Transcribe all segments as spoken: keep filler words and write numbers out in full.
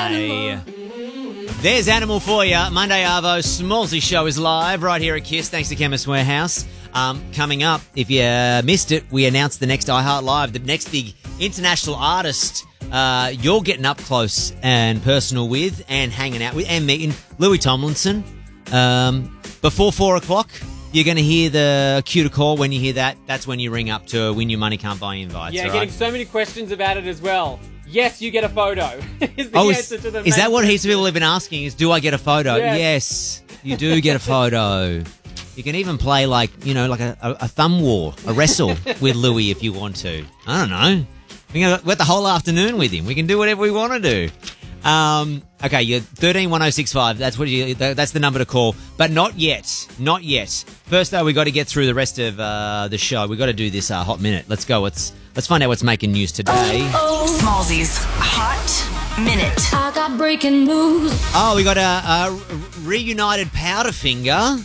Monday. There's Animal for you. Monday Arvo, Smallsy Show is live right here at KISS. Thanks to Chemist Warehouse. Um, coming up, if you uh, missed it, we announced the next iHeart Live, the next big international artist uh, you're getting up close and personal with and hanging out with and meeting, Louis Tomlinson. Um, before four o'clock, you're going to hear the cue to call. When you hear that, that's when you ring up to win your money, can't buy invites. Yeah, right? getting so many questions about it as well. Yes, you get a photo. is the oh, answer is, to the is that what question. heaps of people have been asking? Is do I get a photo? Yes, yes you do get a photo. You can even play like, you know, like a, a, a thumb war, a wrestle with Louis if you want to. I don't know. We can get the whole afternoon with him. We can do whatever we want to do. Um, okay, you're thirteen one oh six five. That's what you. That's the number to call. But not yet. Not yet. First, though, we got to get through the rest of uh, the show. We got to do this uh, hot minute. Let's go. Let's let's find out what's making news today. Smallsy's Hot Minute. I got breaking news. Oh, we got a, a reunited Powderfinger.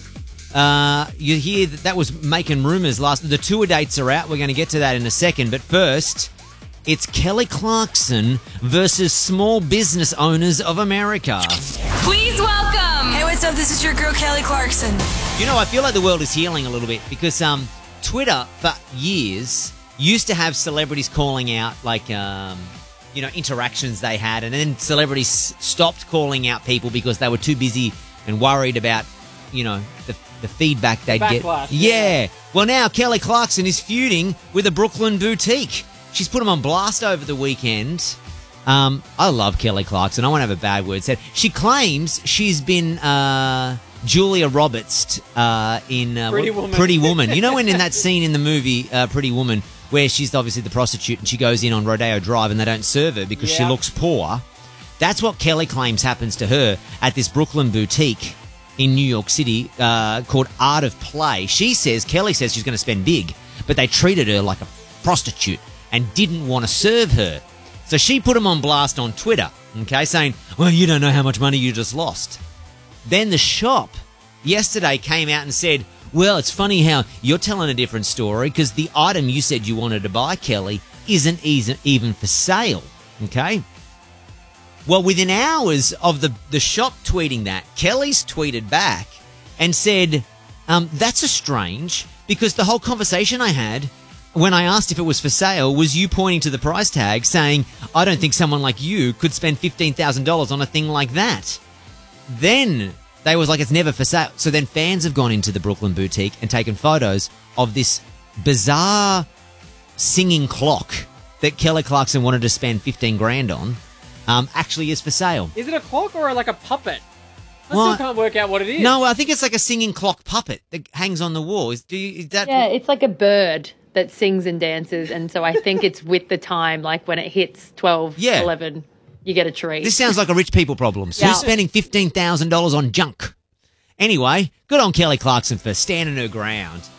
Uh, you hear that that was making rumours last. The tour dates are out. We're going to get to that in a second. But first, it's Kelly Clarkson versus Small Business Owners of America. Please welcome. Hey, what's up? This is your girl, Kelly Clarkson. You know, I feel like the world is healing a little bit because um, Twitter for years used to have celebrities calling out like um, you know, interactions they had, and then celebrities stopped calling out people because they were too busy and worried about, you know, the the feedback they'd the get. backlash, Yeah. yeah. Well, now Kelly Clarkson is feuding with a Brooklyn boutique. She's put them on blast over the weekend. Um, I love Kelly Clarkson. I won't have a bad word said. She claims she's been uh, Julia Roberts uh, in uh, Pretty what- Woman. Pretty Woman. You know when in that scene in the movie uh, Pretty Woman where she's obviously the prostitute and she goes in on Rodeo Drive and they don't serve her because she Yeah. looks poor? That's what Kelly claims happens to her at this Brooklyn boutique in New York City uh, called Art of Play. She says, Kelly says she's going to spend big, but they treated her like a prostitute and didn't want to serve her. So she put him on blast on Twitter, okay, saying, well, you don't know how much money you just lost. Then the shop yesterday came out and said, well, it's funny how you're telling a different story because the item you said you wanted to buy, Kelly, isn't eas- even for sale, okay? Well, within hours of the, the shop tweeting that, Kelly's tweeted back and said, um, that's a strange because the whole conversation I had when I asked if it was for sale was you pointing to the price tag saying, I don't think someone like you could spend fifteen thousand dollars on a thing like that. Then they was like, it's never for sale. So then fans have gone into the Brooklyn boutique and taken photos of this bizarre singing clock that Kelly Clarkson wanted to spend fifteen grand on. Um, actually is for sale. Is it a clock or like a puppet? I Well, still can't work out what it is. No, I think it's like a singing clock puppet that hangs on the wall. Is, do you, is that? Yeah, it's like a bird that sings and dances, and so I think it's with the time, like when it hits twelve, Yeah. eleven, you get a treat. This sounds like a rich people problem. So Yeah. who's spending fifteen thousand dollars on junk? Anyway, good on Kelly Clarkson for standing her ground.